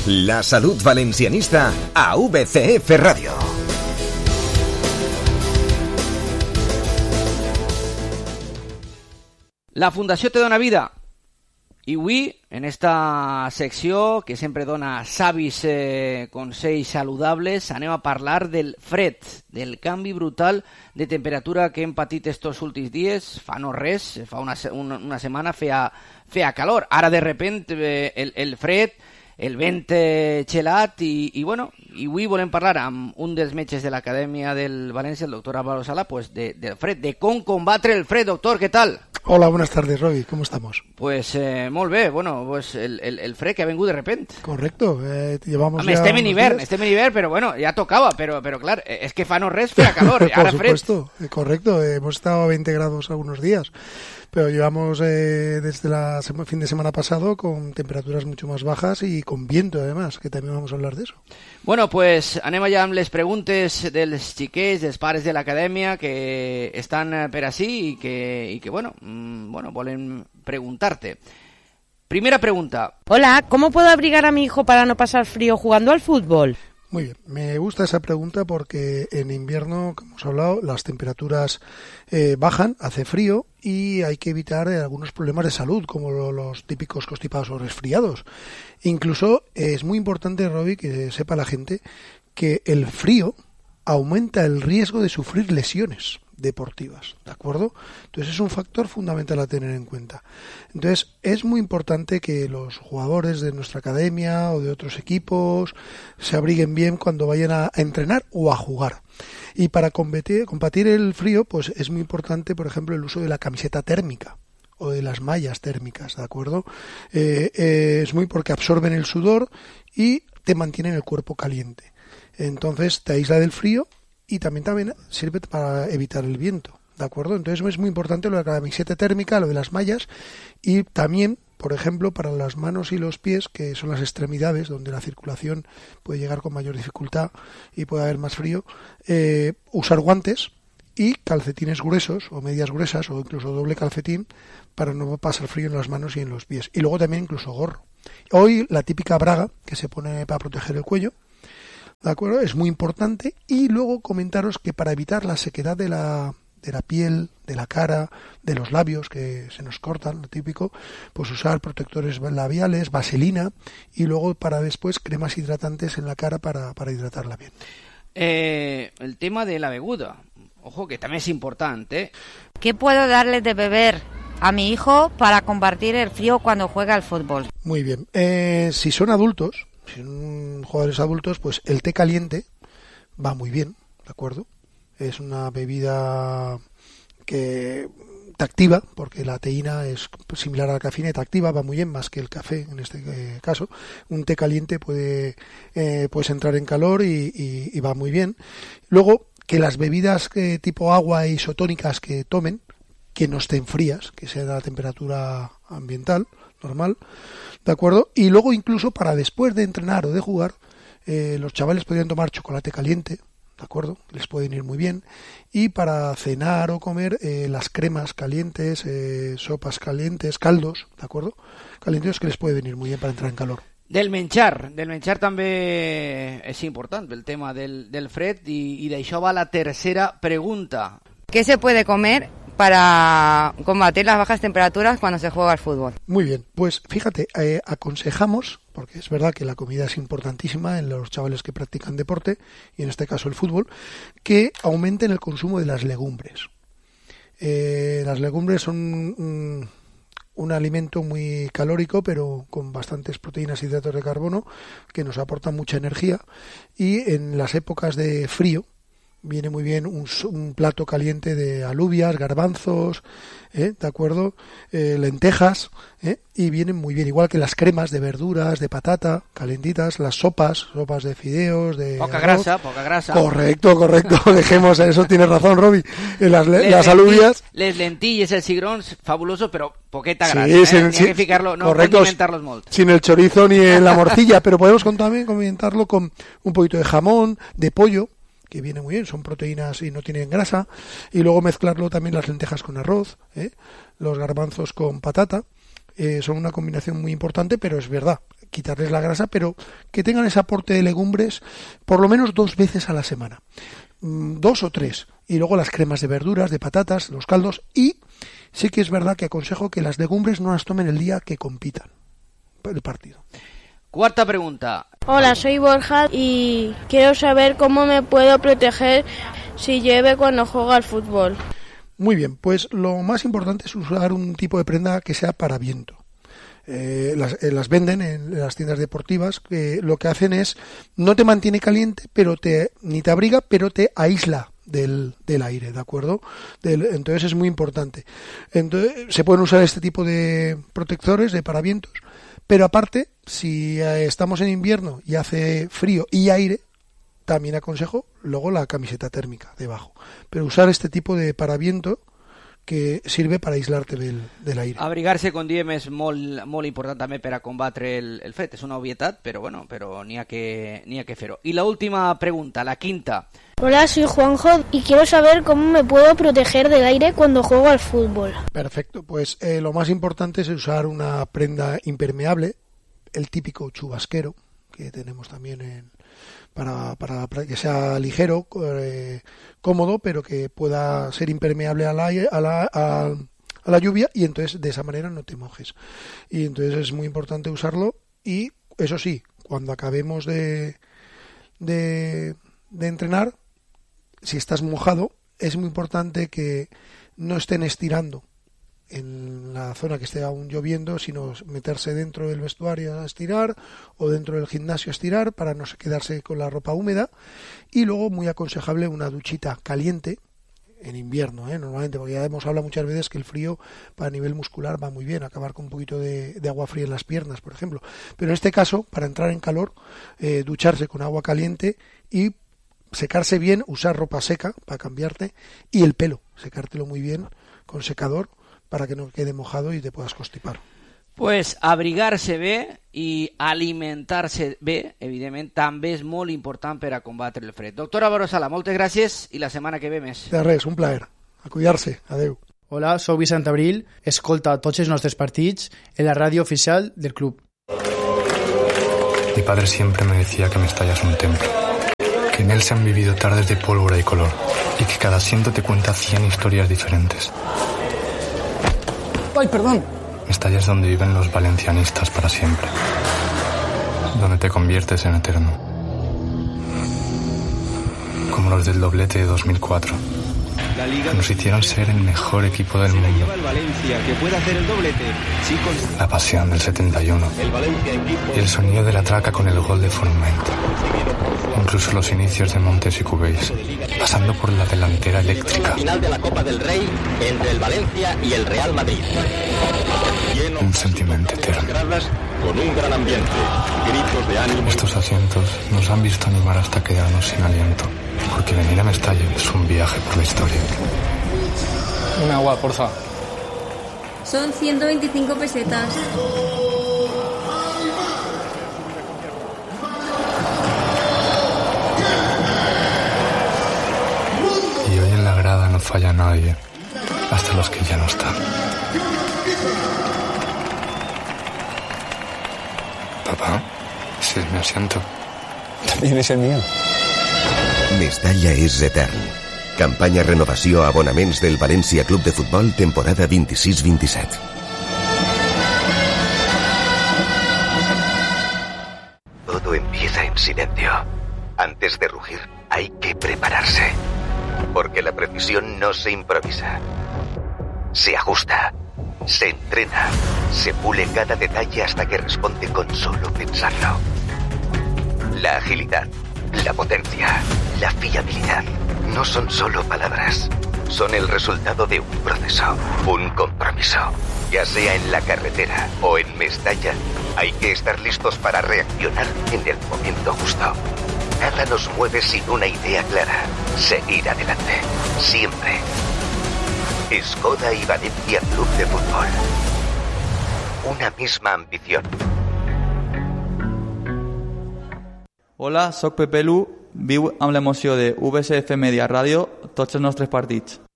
La salud valencianista a VCF Radio. La Fundació Te Dona Vida. I avui, en esta secció que sempre dona savis consells saludables, anem a parlar del fred, del canvi brutal de temperatura que hem patit estos últims dies. Fa no res, fa una setmana feia calor. Ara, de repente, el fred, el vent gelat i bueno, i avui volem parlar amb un dels metges de l'Acadèmia del València, el doctor Álvaro Sala, pues del fred, de com combatre el fred. Doctor, ¿qué tal? Hola, buenas tardes, Roby, ¿cómo estamos? Pues molt bé, bueno, pues el fred que ha vengut de repente. Correcto, llevamos ya estem en hivern, pero bueno, ya tocaba, pero claro, es que fa no res, feia calor, ara fred. Por supuesto, correcto, hemos estado a 20 grados algunos días, pero llevamos desde el fin de semana pasado con temperaturas mucho más bajas y con viento además, que también vamos a hablar de eso. Bueno, pues anem allà amb les preguntes dels xiquets, dels pares de l'acadèmia que estan per ací i que bueno, volen preguntarte. Primera pregunta. Hola, ¿cómo puedo abrigar a mi hijo para no pasar frío jugando al fútbol? Muy bien, me gusta esa pregunta porque en invierno, como hemos hablado, las temperaturas bajan, hace frío y hay que evitar algunos problemas de salud, como los típicos constipados o resfriados. Incluso es muy importante, Roby, que sepa la gente que el frío aumenta el riesgo de sufrir lesiones deportivas, ¿de acuerdo? Entonces es un factor fundamental a tener en cuenta. Entonces es muy importante que los jugadores de nuestra academia o de otros equipos se abriguen bien cuando vayan a entrenar o a jugar. Y para combatir el frío, pues es muy importante, por ejemplo, el uso de la camiseta térmica o de las mallas térmicas, ¿de acuerdo? Es muy porque absorben el sudor y te mantienen el cuerpo caliente. Entonces te aísla del frío y también sirve para evitar el viento, ¿de acuerdo? Entonces es muy importante lo de la camiseta térmica, lo de las mallas y también, por ejemplo, para las manos y los pies, que son las extremidades donde la circulación puede llegar con mayor dificultad y puede haber más frío, usar guantes y calcetines gruesos o medias gruesas o incluso doble calcetín para no pasar frío en las manos y en los pies. Y luego también incluso gorro. Hoy la típica braga que se pone para proteger el cuello, ¿de acuerdo? Es muy importante. Y luego comentaros que para evitar la sequedad de la piel, de la cara, de los labios que se nos cortan, lo típico, pues usar protectores labiales, vaselina y luego para después cremas hidratantes en la cara para hidratarla bien. El tema de la beguda, ojo que también es importante. ¿Qué puedo darle de beber a mi hijo para combatir el frío cuando juega al fútbol? Muy bien, si son adultos, si son jugadores adultos, pues el té caliente va muy bien, ¿de acuerdo? Es una bebida que te activa, porque la teína es similar a la cafeína y te activa, va muy bien, más que el café en este caso. Un té caliente puedes entrar en calor y va muy bien. Luego, que las bebidas tipo agua isotónicas que tomen, que no estén frías, que sea de la temperatura ambiental, normal, ¿de acuerdo? Y luego incluso para después de entrenar o de jugar, los chavales podrían tomar chocolate caliente, ¿de acuerdo? Les pueden ir muy bien. Y para cenar o comer, las cremas calientes, sopas calientes, caldos, ¿de acuerdo? Calientes que les puede venir muy bien para entrar en calor. Del menjar també és important, el tema del fred, i d'això va la tercera pregunta. ¿Qué se puede comer para combatir las bajas temperaturas cuando se juega al fútbol? Muy bien, pues fíjate, aconsejamos, porque es verdad que la comida es importantísima en los chavales que practican deporte, y en este caso el fútbol, que aumenten el consumo de las legumbres. Las legumbres son un alimento muy calórico, pero con bastantes proteínas y hidratos de carbono, que nos aportan mucha energía, y en las épocas de frío, viene muy bien un plato caliente de alubias, garbanzos, ¿de acuerdo? Lentejas, y vienen muy bien, igual que las cremas de verduras, de patata, calentitas, las sopas de fideos, de poca arroz. grasa. Correcto, dejemos eso, tienes razón, Roby. Las alubias. Les lentilles, el cigrons, fabuloso, pero poqueta grasa, Sí, Ni hay que ficarlo, no condimentarlos molt. Sin el chorizo ni en la morcilla, pero podemos también condimentarlo con un poquito de jamón, de pollo, que viene muy bien, son proteínas y no tienen grasa, y luego mezclarlo también las lentejas con arroz, los garbanzos con patata, son una combinación muy importante, pero es verdad quitarles la grasa, pero que tengan ese aporte de legumbres por lo menos 2 veces a la semana, 2 o 3, y luego las cremas de verduras, de patatas, los caldos, y sí que es verdad que aconsejo que las legumbres no las tomen el día que compitan el partido. Cuarta pregunta. Hola, soy Borja y quiero saber cómo me puedo proteger si llueve cuando juego al fútbol. Muy bien, pues lo más importante es usar un tipo de prenda que sea para viento. Las venden en las tiendas deportivas, que lo que hacen es, no te mantiene caliente, ni te abriga, pero te aísla del aire, ¿de acuerdo? Entonces es muy importante. Entonces se pueden usar este tipo de protectores, de paravientos, pero aparte, si estamos en invierno y hace frío y aire, también aconsejo luego la camiseta térmica debajo. Pero usar este tipo de paraviento que sirve para aislarte del aire. Abrigarse con diem és molt important també per a combatre el fred. És una obvietat, però n'hi ha que fer-ho. I la última pregunta, la quinta. Hola, soy Juanjo y quiero saber cómo me puedo proteger del aire cuando juego al fútbol. Perfecto, pues lo más importante es usar una prenda impermeable, el típico chubasquero que tenemos también para que sea ligero, cómodo, pero que pueda ser impermeable a la lluvia, y entonces de esa manera no te mojes. Y entonces es muy importante usarlo, y eso sí, cuando acabemos de entrenar, si estás mojado, es muy importante que no estén estirando en la zona que esté aún lloviendo, sino meterse dentro del vestuario a estirar, o dentro del gimnasio a estirar, para no quedarse con la ropa húmeda. Y luego, muy aconsejable, una duchita caliente en invierno, normalmente, porque ya hemos hablado muchas veces que el frío para nivel muscular va muy bien, acabar con un poquito de agua fría en las piernas, por ejemplo. Pero en este caso, para entrar en calor, ducharse con agua caliente y secarse bien, usar ropa seca para cambiarte, y el pelo, secártelo muy bien con secador para que no quede mojado y te puedas constipar. Pues abrigar-se bé i alimentar-se bé, evidentment, també és molt important per a combatre el fred. Doctor Álvaro Sala, moltes gràcies i la setmana que ve més. De res, un plaer. A cuidar-se. Adeu. Hola, soc Vicent Abril. Escolta tots els nostres partits en la ràdio oficial del club. Mi padre siempre me decía que Mestalla es un templo, que en él se han vivido tardes de pólvora y color, y que cada asiento te cuenta 100 historias diferentes. ¡Ay, perdón! Mestalla es donde viven los valencianistas para siempre, donde te conviertes en eterno, como los del doblete de 2004, que nos hicieron ser el mejor equipo del mundo. La pasión del 71 y el sonido de la traca con el gol de Forment. Incluso los inicios de Montes y Cubells, pasando por la delantera eléctrica. Final de la Copa del Rey entre el Valencia y el Real Madrid. Un sentimiento eterno. Con un gran ambiente, gritos de ánimo. Estos asientos nos han visto animar hasta quedarnos sin aliento, porque venir a Mestalla es un viaje por la historia. Un agua, porfa. Son 125 pesetas. Y hoy en la grada no falla nadie, hasta los que ya no están. Papá, ese es mi asiento. También es el mío. Mestalla és etern. Campanya renovació a abonaments del València Club de Futbol temporada 26-27. Todo empieza en silencio. Antes de rugir, hay que prepararse. Porque la precisión no se improvisa. Se ajusta. Se entrena, se pule cada detalle hasta que responde con solo pensarlo. La agilidad, la potencia, la fiabilidad no son solo palabras, son el resultado de un proceso, un compromiso. Ya sea en la carretera o en Mestalla, hay que estar listos para reaccionar en el momento justo. Nada nos mueve sin una idea clara, seguir adelante, siempre. Skoda y Valencia Club de Fútbol. Una misma ambición. Hola, soc Pepe Lu, viu amb l'emoció de VCF Media Ràdio tots els nostres partits.